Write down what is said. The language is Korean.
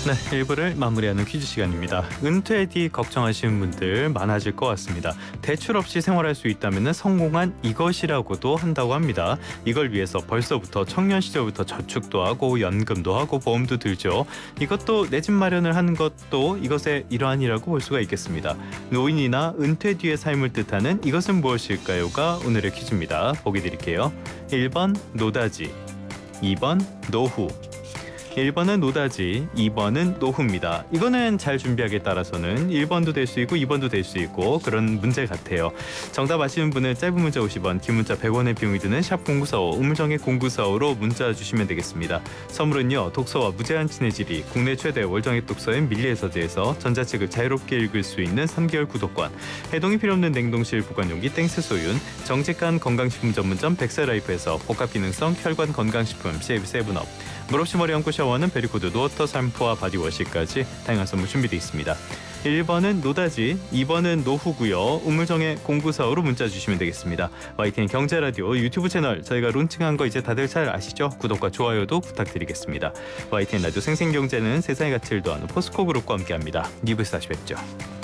네, 1부를 마무리하는 퀴즈 시간입니다. 은퇴 뒤 걱정하시는 분들 많아질 것 같습니다. 대출 없이 생활할 수 있다면 성공한 이것이라고도 한다고 합니다. 이걸 위해서 벌써부터 청년 시절부터 저축도 하고 연금도 하고 보험도 들죠. 이것도 내 집 마련을 하는 것도 이것의 일환이라고 볼 수가 있겠습니다. 노인이나 은퇴 뒤의 삶을 뜻하는 이것은 무엇일까요?가 오늘의 퀴즈입니다. 보기 드릴게요. 1번 노다지, 2번 노후, 1번은 노다지, 2번은 노후입니다. 이거는 잘 준비하기에 따라서는 1번도 될 수 있고 2번도 될 수 있고 그런 문제 같아요. 정답 아시는 분은 짧은 문자 50원, 긴 문자 100원의 비용이 드는 샵 0945, 우물정의 0945로 문자 주시면 되겠습니다. 선물은요, 독서와 무제한 친해지리, 국내 최대 월정액 독서인 밀리에서드에서 전자책을 자유롭게 읽을 수 있는 3개월 구독권, 해동이 필요 없는 냉동실 보관용기 땡스 소윤, 정직한 건강식품 전문점 백세라이프에서 복합기능성 혈관 건강식품 쉐이브 세븐업, 물 없이 머리 감고 샤워하는 베리코드 노워터 샴푸와 바디워시까지 다양한 선물 준비되어 있습니다. 1번은 노다지, 2번은 노후고요. 우물정의 0945로 문자 주시면 되겠습니다. YTN 경제라디오 유튜브 채널 저희가 론칭한 거 이제 다들 잘 아시죠? 구독과 좋아요도 부탁드리겠습니다. YTN 라디오 생생경제는 세상의 가치를 더하는 포스코그룹과 함께합니다. 2부에서 다시 뵙죠.